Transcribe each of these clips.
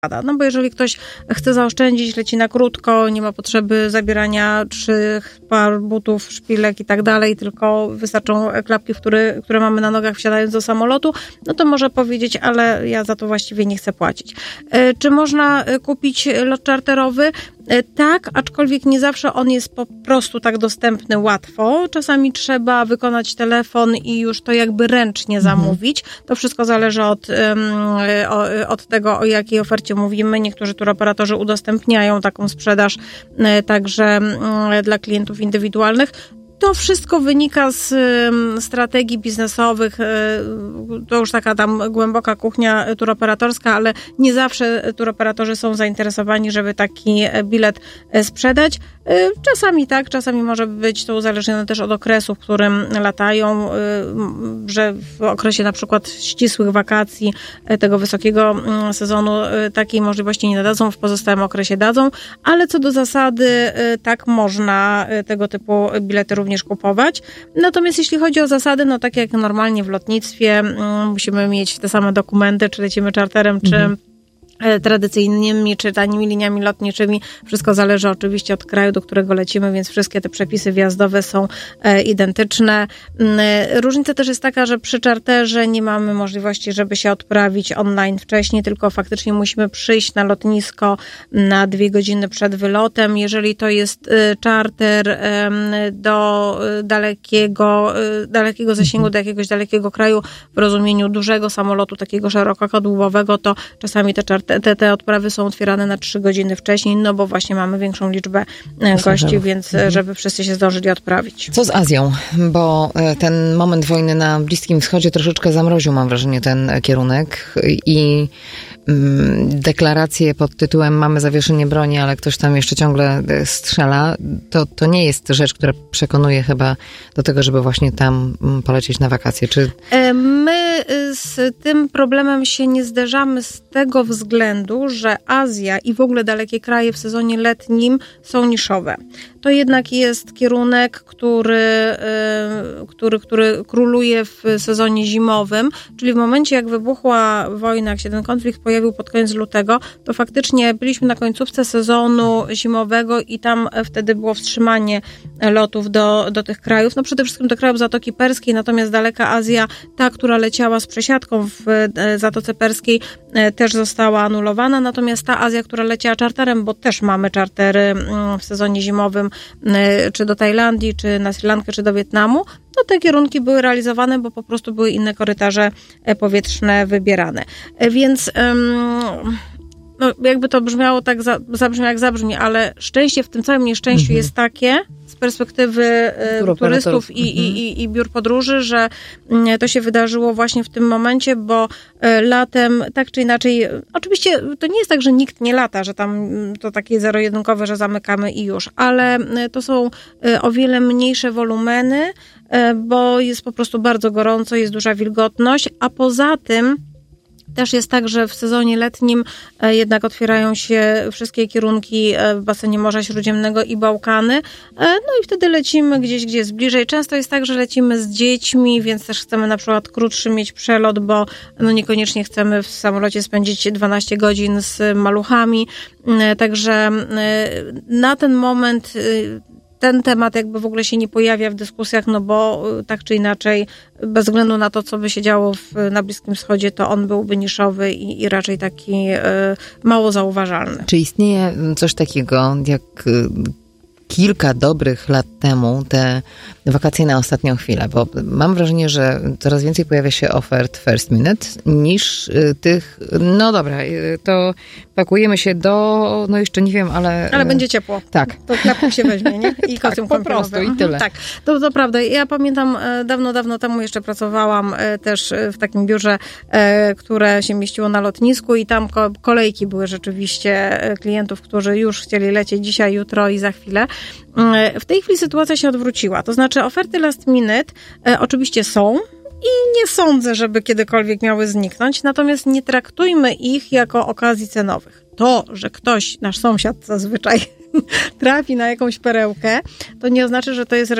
No bo jeżeli ktoś chce zaoszczędzić, leci na krótko, nie ma potrzeby zabierania 3 par butów, szpilek i tak dalej, tylko wystarczą klapki, które mamy na nogach wsiadając do samolotu, no to może powiedzieć, ale ja za to właściwie nie chcę płacić. Czy można kupić lot czarterowy? Tak, aczkolwiek nie zawsze on jest po prostu tak dostępny łatwo. Czasami trzeba wykonać telefon i już to jakby ręcznie zamówić. To wszystko zależy od tego, o jakiej ofercie mówimy. Niektórzy turoperatorzy udostępniają taką sprzedaż także dla klientów indywidualnych. To wszystko wynika z strategii biznesowych, to już taka tam głęboka kuchnia turoperatorska, ale nie zawsze turoperatorzy są zainteresowani, żeby taki bilet sprzedać. Czasami tak, czasami może być to uzależnione też od okresu, w którym latają, że w okresie na przykład ścisłych wakacji, tego wysokiego sezonu takiej możliwości nie dadzą, w pozostałym okresie dadzą, ale co do zasady tak można tego typu bilety również kupować. Natomiast jeśli chodzi o zasady, no tak jak normalnie w lotnictwie, musimy mieć te same dokumenty, czy lecimy czarterem, czy tradycyjnymi czy tanimi liniami lotniczymi. Wszystko zależy oczywiście od kraju, do którego lecimy, więc wszystkie te przepisy wjazdowe są identyczne. Różnica też jest taka, że przy czarterze nie mamy możliwości, żeby się odprawić online wcześniej, tylko faktycznie musimy przyjść na lotnisko na 2 godziny przed wylotem. Jeżeli to jest czarter do dalekiego zasięgu, do jakiegoś dalekiego kraju w rozumieniu dużego samolotu, takiego szerokokadłubowego, to czasami te odprawy są otwierane na 3 godziny wcześniej, no bo właśnie mamy większą liczbę gości, więc żeby wszyscy się zdążyli odprawić. Co z Azją? Bo ten moment wojny na Bliskim Wschodzie troszeczkę zamroził, mam wrażenie, ten kierunek i deklaracje pod tytułem mamy zawieszenie broni, ale ktoś tam jeszcze ciągle strzela, to nie jest rzecz, która przekonuje chyba do tego, żeby właśnie tam polecieć na wakacje. Czy... My z tym problemem się nie zderzamy z tego względu, że Azja i w ogóle dalekie kraje w sezonie letnim są niszowe. To jednak jest kierunek, który króluje w sezonie zimowym, czyli w momencie jak wybuchła wojna, jak się ten konflikt pojawił pod koniec lutego, to faktycznie byliśmy na końcówce sezonu zimowego i tam wtedy było wstrzymanie lotów do tych krajów. No przede wszystkim do krajów Zatoki Perskiej, natomiast daleka Azja, ta, która leciała z przesiadką w Zatoce Perskiej, też została anulowana, natomiast ta Azja, która leciała czarterem, bo też mamy czartery w sezonie zimowym, czy do Tajlandii, czy na Sri Lankę, czy do Wietnamu, no te kierunki były realizowane, bo po prostu były inne korytarze powietrzne wybierane. Więc no jakby to brzmiało tak, zabrzmi jak zabrzmi, ale szczęście w tym całym nieszczęściu jest takie, z perspektywy turystów i biur podróży, że to się wydarzyło właśnie w tym momencie, bo latem tak czy inaczej, oczywiście to nie jest tak, że nikt nie lata, że tam to takie zero-jedynkowe, że zamykamy i już, ale to są o wiele mniejsze wolumeny, bo jest po prostu bardzo gorąco, jest duża wilgotność, a poza tym też jest tak, że w sezonie letnim jednak otwierają się wszystkie kierunki w basenie Morza Śródziemnego i Bałkany. No i wtedy lecimy gdzieś, gdzie jest bliżej. Często jest tak, że lecimy z dziećmi, więc też chcemy na przykład krótszy mieć przelot, bo no niekoniecznie chcemy w samolocie spędzić 12 godzin z maluchami. Także na ten moment ten temat jakby w ogóle się nie pojawia w dyskusjach, no bo tak czy inaczej, bez względu na to, co by się działo na Bliskim Wschodzie, to on byłby niszowy i raczej taki mało zauważalny. Czy istnieje coś takiego, jak kilka dobrych lat temu te wakacje na ostatnią chwilę? Bo mam wrażenie, że coraz więcej pojawia się ofert first minute niż tych, no dobra, to pakujemy się do, no jeszcze nie wiem, ale... Ale będzie ciepło. Tak. To klapkę się weźmie, nie? I kostium tak, po prostu i tyle. Tak, to prawda. Ja pamiętam, dawno temu jeszcze pracowałam też w takim biurze, które się mieściło na lotnisku i tam kolejki były rzeczywiście klientów, którzy już chcieli lecieć dzisiaj, jutro i za chwilę. W tej chwili sytuacja się odwróciła. To znaczy oferty last minute oczywiście są i nie sądzę, żeby kiedykolwiek miały zniknąć, natomiast nie traktujmy ich jako okazji cenowych. To, że ktoś, nasz sąsiad zazwyczaj trafi na jakąś perełkę, to nie oznacza, że to jest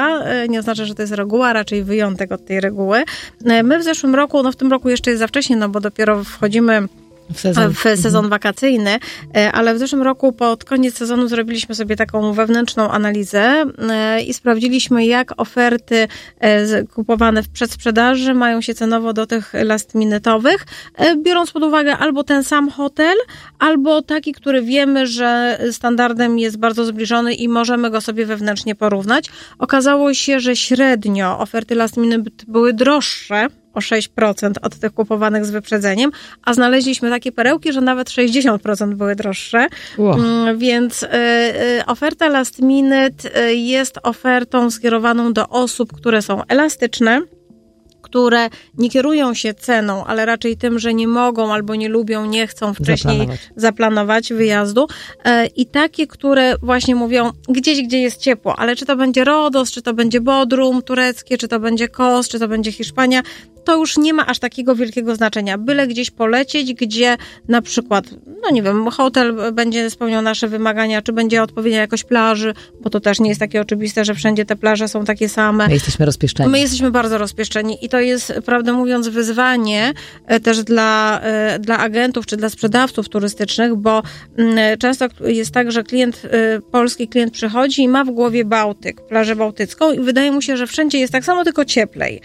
reguła, raczej wyjątek od tej reguły. My w zeszłym roku, no w tym roku jeszcze jest za wcześnie, no bo dopiero wchodzimy w sezon wakacyjny, ale w zeszłym roku pod koniec sezonu zrobiliśmy sobie taką wewnętrzną analizę i sprawdziliśmy, jak oferty kupowane w przedsprzedaży mają się cenowo do tych last-minute'owych, biorąc pod uwagę albo ten sam hotel, albo taki, który wiemy, że standardem jest bardzo zbliżony i możemy go sobie wewnętrznie porównać. Okazało się, że średnio oferty last-minute były droższe o 6% od tych kupowanych z wyprzedzeniem, a znaleźliśmy takie perełki, że nawet 60% były droższe. Wow. Więc oferta last minute jest ofertą skierowaną do osób, które są elastyczne, które nie kierują się ceną, ale raczej tym, że nie mogą albo nie lubią, nie chcą wcześniej zaplanować wyjazdu. I takie, które właśnie mówią gdzieś, gdzie jest ciepło, ale czy to będzie Rodos, czy to będzie Bodrum tureckie, czy to będzie Kos, czy to będzie Hiszpania, to już nie ma aż takiego wielkiego znaczenia. Byle gdzieś polecieć, gdzie na przykład, no nie wiem, hotel będzie spełniał nasze wymagania, czy będzie odpowiednia jakość plaży, bo to też nie jest takie oczywiste, że wszędzie te plaże są takie same. My jesteśmy rozpieszczeni. My jesteśmy bardzo rozpieszczeni i to jest, prawdę mówiąc, wyzwanie też dla agentów, czy dla sprzedawców turystycznych, bo często jest tak, że polski klient przychodzi i ma w głowie Bałtyk, plażę bałtycką i wydaje mu się, że wszędzie jest tak samo, tylko cieplej.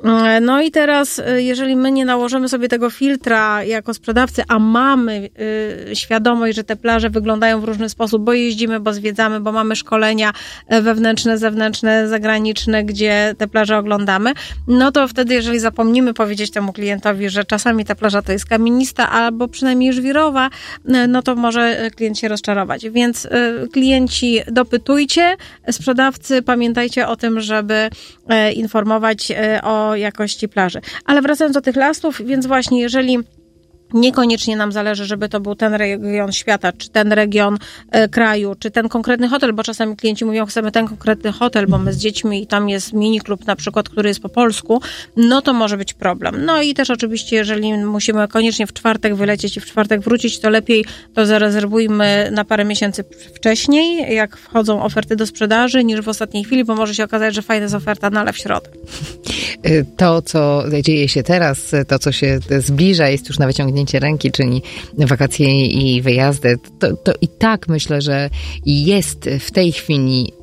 No i teraz, jeżeli my nie nałożymy sobie tego filtra jako sprzedawcy, a mamy świadomość, że te plaże wyglądają w różny sposób, bo jeździmy, bo zwiedzamy, bo mamy szkolenia wewnętrzne, zewnętrzne, zagraniczne, gdzie te plaże oglądamy, no to wtedy, jeżeli zapomnimy powiedzieć temu klientowi, że czasami ta plaża to jest kamienista albo przynajmniej żwirowa, no to może klient się rozczarować. Więc klienci, dopytujcie, sprzedawcy, pamiętajcie o tym, żeby informować o jakości plaży. Ale wracając do tych lastów, więc właśnie jeżeli niekoniecznie nam zależy, żeby to był ten region świata, czy ten region kraju, czy ten konkretny hotel, bo czasami klienci mówią, chcemy ten konkretny hotel, bo my z dziećmi i tam jest miniklub na przykład, który jest po polsku, no to może być problem. No i też oczywiście, jeżeli musimy koniecznie w czwartek wylecieć i w czwartek wrócić, to lepiej to zarezerwujmy na parę miesięcy wcześniej, jak wchodzą oferty do sprzedaży, niż w ostatniej chwili, bo może się okazać, że fajna jest oferta, no ale w środę. To, co dzieje się teraz, to, co się zbliża, jest już na wyciągnięcie ręki, czyli wakacje i wyjazdy, to i tak myślę, że jest w tej chwili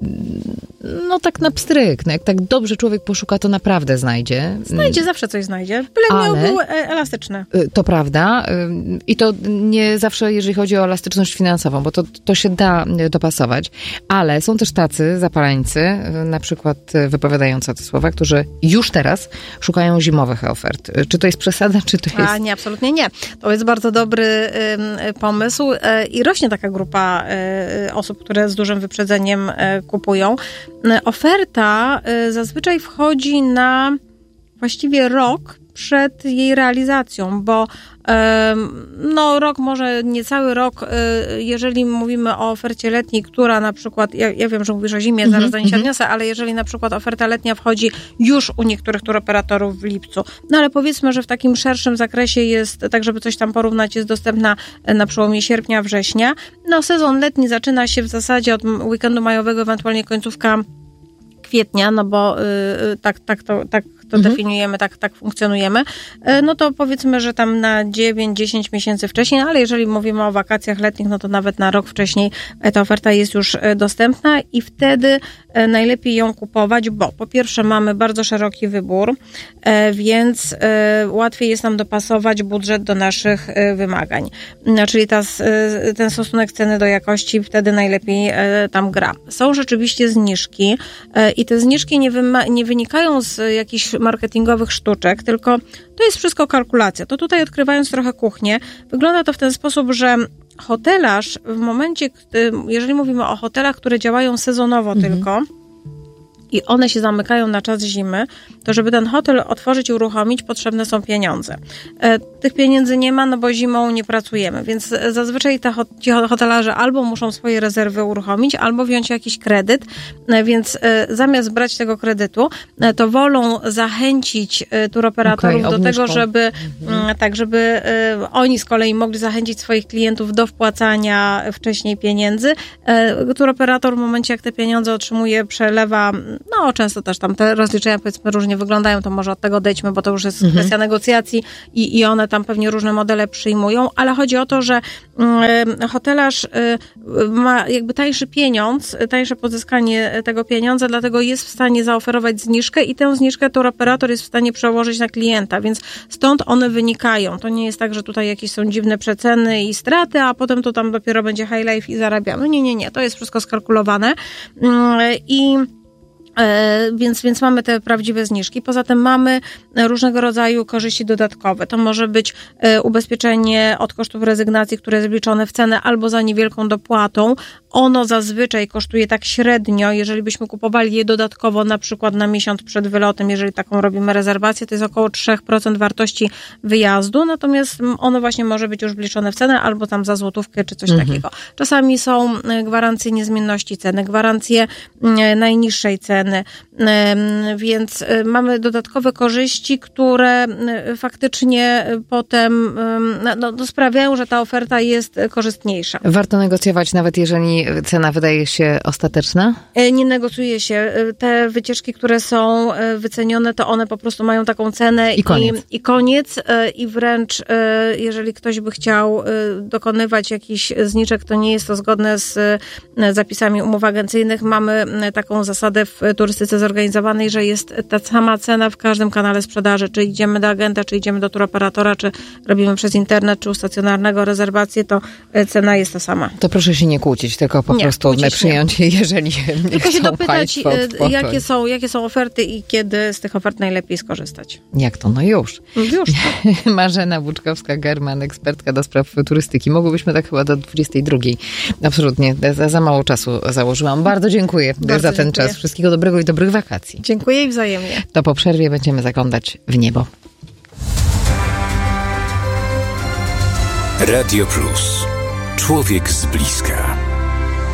no tak na pstryk. No jak tak dobrze człowiek poszuka, to naprawdę znajdzie. Znajdzie, zawsze coś znajdzie. Byle miał był elastyczny. To prawda. I to nie zawsze, jeżeli chodzi o elastyczność finansową, bo to się da dopasować. Ale są też tacy zapaleńcy, na przykład wypowiadający te słowa, którzy już teraz szukają zimowych ofert. Czy to jest przesada, czy to jest... Nie, absolutnie nie. To jest bardzo dobry pomysł i rośnie taka grupa osób, które z dużym wyprzedzeniem kupują. Oferta zazwyczaj wchodzi na właściwie rok przed jej realizacją, bo no rok, może niecały rok, jeżeli mówimy o ofercie letniej, która na przykład, ja wiem, że mówisz o zimie, zaraz do niej się odniosę, ale jeżeli na przykład oferta letnia wchodzi już u niektórych turoperatorów w lipcu, no ale powiedzmy, że w takim szerszym zakresie jest, tak żeby coś tam porównać, jest dostępna na przełomie sierpnia, września, no sezon letni zaczyna się w zasadzie od weekendu majowego, ewentualnie końcówka kwietnia, no bo tak to definiujemy, tak funkcjonujemy, no to powiedzmy, że tam na 9-10 miesięcy wcześniej, ale jeżeli mówimy o wakacjach letnich, no to nawet na rok wcześniej ta oferta jest już dostępna i wtedy najlepiej ją kupować, bo po pierwsze mamy bardzo szeroki wybór, więc łatwiej jest nam dopasować budżet do naszych wymagań. Czyli ten stosunek ceny do jakości wtedy najlepiej tam gra. Są rzeczywiście zniżki i te zniżki nie wynikają z jakichś marketingowych sztuczek, tylko to jest wszystko kalkulacja. To tutaj, odkrywając trochę kuchnię, wygląda to w ten sposób, że hotelarz w momencie, jeżeli mówimy o hotelach, które działają sezonowo tylko i one się zamykają na czas zimy, to żeby ten hotel otworzyć i uruchomić, potrzebne są pieniądze. Tych pieniędzy nie ma, no bo zimą nie pracujemy, więc zazwyczaj ci hotelarze albo muszą swoje rezerwy uruchomić, albo wziąć jakiś kredyt, więc zamiast brać tego kredytu, to wolą zachęcić turoperatorów do tego, żeby żeby oni z kolei mogli zachęcić swoich klientów do wpłacania wcześniej pieniędzy. Turoperator w momencie, jak te pieniądze otrzymuje, przelewa, no często też tam te rozliczenia powiedzmy różnie różnie wyglądają, to może od tego odejdźmy, bo to już jest kwestia negocjacji i one tam pewnie różne modele przyjmują, ale chodzi o to, że hotelarz ma jakby tańszy pieniądz, tańsze pozyskanie tego pieniądza, dlatego jest w stanie zaoferować zniżkę i tę zniżkę operator jest w stanie przełożyć na klienta, więc stąd one wynikają. To nie jest tak, że tutaj jakieś są dziwne przeceny i straty, a potem to tam dopiero będzie high life i zarabiamy. Nie. To jest wszystko skalkulowane Więc mamy te prawdziwe zniżki. Poza tym mamy różnego rodzaju korzyści dodatkowe. To może być ubezpieczenie od kosztów rezygnacji, które jest wliczone w cenę albo za niewielką dopłatą. Ono zazwyczaj kosztuje tak średnio, jeżeli byśmy kupowali je dodatkowo na przykład na miesiąc przed wylotem, jeżeli taką robimy rezerwację, to jest około 3% wartości wyjazdu, natomiast ono właśnie może być już wliczone w cenę albo tam za złotówkę czy coś takiego. Czasami są gwarancje niezmienności ceny, gwarancje najniższej ceny, więc mamy dodatkowe korzyści, które faktycznie potem sprawiają, że ta oferta jest korzystniejsza. Warto negocjować nawet jeżeli cena wydaje się ostateczna? Nie negocjuje się. Te wycieczki, które są wycenione, to one po prostu mają taką cenę i koniec. I wręcz jeżeli ktoś by chciał dokonywać jakichś zniżek, to nie jest to zgodne z zapisami umów agencyjnych. Mamy taką zasadę w turystyce zorganizowanej, że jest ta sama cena w każdym kanale sprzedaży. Czy idziemy do agenta, czy idziemy do turoperatora, czy robimy przez internet, czy u stacjonarnego rezerwację, to cena jest ta sama. To proszę się nie kłócić, tylko po prostu przyjąć, jeżeli tylko się dopytać, jakie są oferty i kiedy z tych ofert najlepiej skorzystać. Jak to? No już. Już. Marzena Buczkowska-German, ekspertka do spraw turystyki. Mogłybyśmy tak chyba do 22. Absolutnie. Za mało czasu założyłam. Bardzo dziękuję za ten czas. Wszystkiego dobrego i dobrych wakacji. Dziękuję i wzajemnie. To po przerwie będziemy zaglądać w niebo. Radio Plus. Człowiek z bliska.